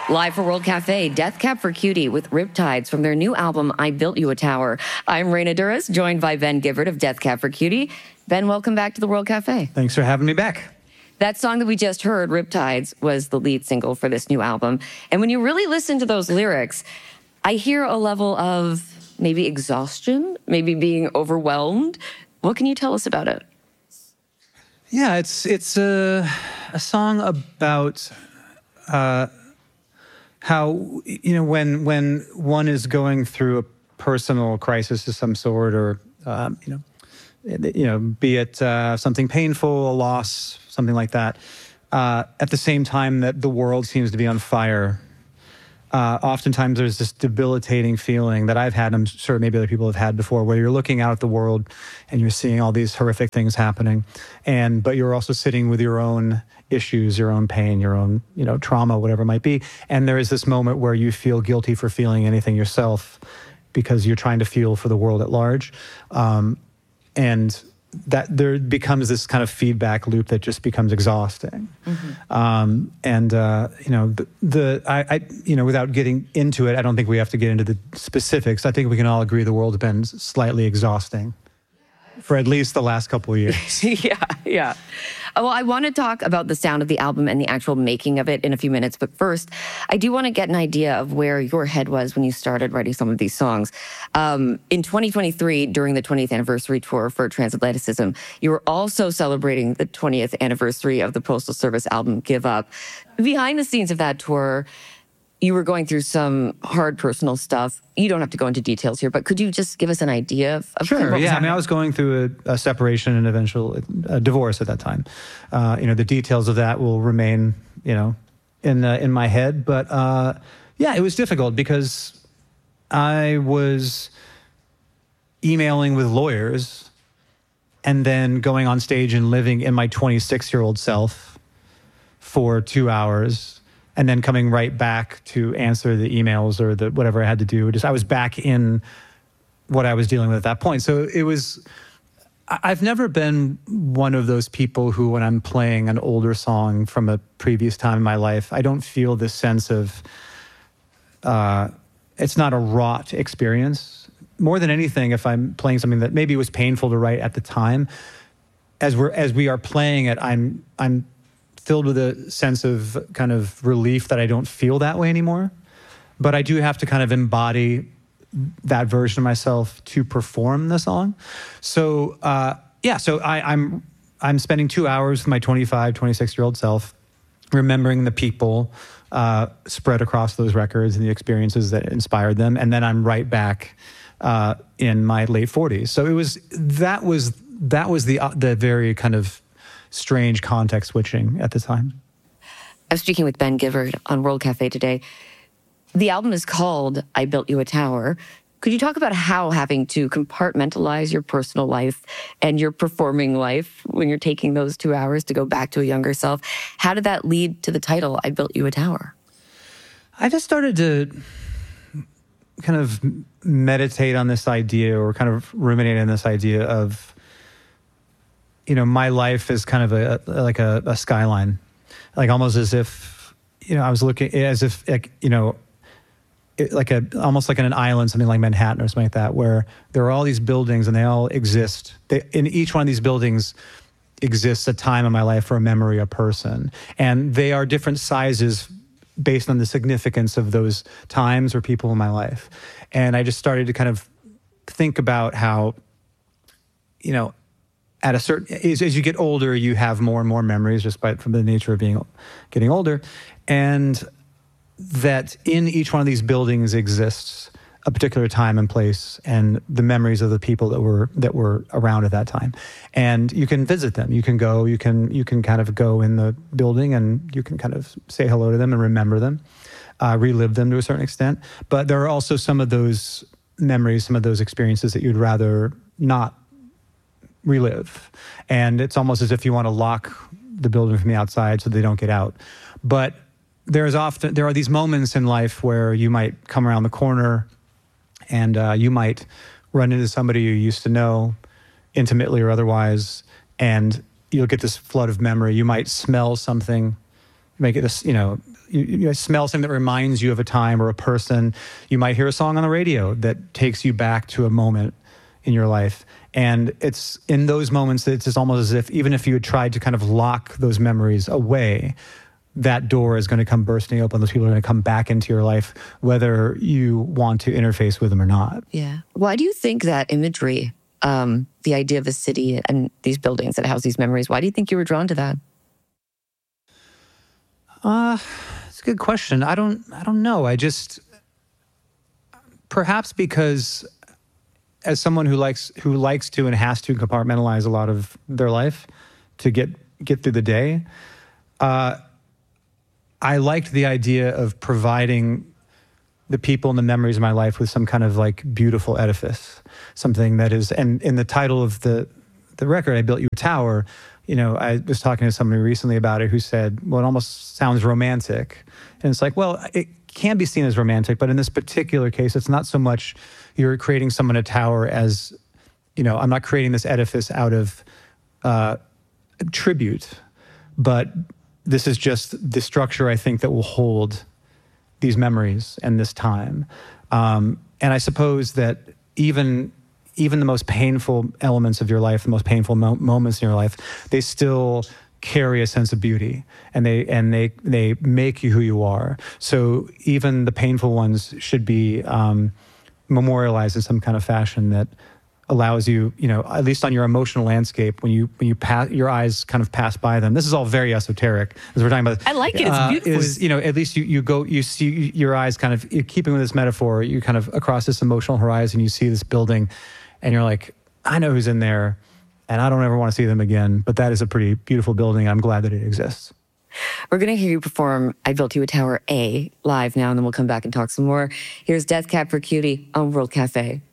Live for World Cafe, Death Cab for Cutie with Riptides from their new album, I Built You a Tower. I'm Raina Duras, joined by Ben Gibbard of Death Cab for Cutie. Ben, welcome back to the World Cafe. Thanks for having me back. That song that we just heard, Riptides, was the lead single for this new album. And when you really listen to those lyrics, I hear a level of maybe exhaustion, maybe being overwhelmed. What can you tell us about it? Yeah, it's a song about how, when one is going through a personal crisis of some sort, or be it something painful, a loss, something like that. At the same time that the world seems to be on fire, oftentimes there's this debilitating feeling that I've had, I'm sure maybe other people have had before, where you're looking out at the world and you're seeing all these horrific things happening, but you're also sitting with your own issues, your own pain, your own trauma, whatever it might be. And there is this moment where you feel guilty for feeling anything yourself because you're trying to feel for the world at large. And that there becomes this kind of feedback loop that just becomes exhausting. Mm-hmm. Without getting into it, I don't think we have to get into the specifics. I think we can all agree the world has been slightly exhausting for at least the last couple of years. Yeah. Well, I want to talk about the sound of the album and the actual making of it in a few minutes. But first, I do want to get an idea of where your head was when you started writing some of these songs. In 2023, during the 20th anniversary tour for Transatlanticism, you were also celebrating the 20th anniversary of the Postal Service album, Give Up. Behind the scenes of that tour, you were going through some hard personal stuff. You don't have to go into details here, but could you just give us an idea of Sure, kind of what was happening? I was going through a separation and eventual divorce at that time. The details of that will remain, in my head. But it was difficult because I was emailing with lawyers and then going on stage and living in my 26-year-old self for 2 hours, and then coming right back to answer the emails or the whatever I had to do. I was back in what I was dealing with at that point. So I've never been one of those people who, when I'm playing an older song from a previous time in my life, I don't feel this sense of, it's not a wrought experience. More than anything, if I'm playing something that maybe was painful to write at the time, as we are playing it, I'm filled with a sense of kind of relief that I don't feel that way anymore. But I do have to kind of embody that version of myself to perform the song. So, I'm spending 2 hours with my 25, 26-year-old self, remembering the people spread across those records and the experiences that inspired them. And then I'm right back in my late 40s. So that was the very kind of strange context switching at the time. I'm speaking with Ben Gibbard on World Cafe today. The album is called I Built You a Tower. Could you talk about how having to compartmentalize your personal life and your performing life when you're taking those 2 hours to go back to a younger self, how did that lead to the title, I Built You a Tower? I just started to kind of meditate on this idea, or kind of ruminate on this idea of, my life is kind of a skyline, like almost as if, I was looking as if, almost like in an island, something like Manhattan or something like that, where there are all these buildings and they all exist. In each one of these buildings exists a time in my life or a memory, a person, and they are different sizes based on the significance of those times or people in my life. And I just started to kind of think about how, at a certain, as you get older, you have more and more memories just from the nature of getting older, and that in each one of these buildings exists a particular time and place, and the memories of the people that were around at that time, and you can visit them. You can go. You can kind of go in the building, and you can kind of say hello to them and remember them, relive them to a certain extent. But there are also some of those memories, some of those experiences that you'd rather not relive, and it's almost as if you want to lock the building from the outside so they don't get out. But there are these moments in life where you might come around the corner and you might run into somebody you used to know intimately or otherwise, and you'll get this flood of memory. You might smell something make it this, you smell something that reminds you of a time or a person. You might hear a song on the radio that takes you back to a moment in your life. And it's in those moments that it's just almost as if, even if you had tried to kind of lock those memories away, that door is going to come bursting open. Those people are going to come back into your life, whether you want to interface with them or not. Yeah. Why do you think that imagery, the idea of a city and these buildings that house these memories, why do you think you were drawn to that? It's a good question. I don't know. Perhaps because as someone who likes to and has to compartmentalize a lot of their life to get through the day, I liked the idea of providing the people and the memories of my life with some kind of like beautiful edifice, something that is, and in the title of the record, I Built You a Tower, I was talking to somebody recently about it who said, well, it almost sounds romantic. And it's like, well, it can be seen as romantic, but in this particular case, it's not so much you're creating someone a tower as, I'm not creating this edifice out of tribute, but this is just the structure, I think, that will hold these memories and this time. And I suppose that even the most painful elements of your life, the most painful moments in your life, they still carry a sense of beauty, and they make you who you are. So even the painful ones should be memorialized in some kind of fashion that allows you, at least on your emotional landscape, when you pass, your eyes kind of pass by them. This is all very esoteric, as we're talking about. I like it. It's beautiful. At least you see your eyes kind of, keeping with this metaphor, you kind of across this emotional horizon, you see this building, and you're like, I know who's in there, and I don't ever want to see them again. But that is a pretty beautiful building. I'm glad that it exists. We're going to hear you perform I Built You a Tower A live now, and then we'll come back and talk some more. Here's Death Cab for Cutie on World Cafe.